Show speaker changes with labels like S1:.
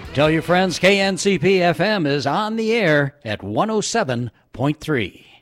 S1: Tell your friends KNCP FM is on the air at 107.3.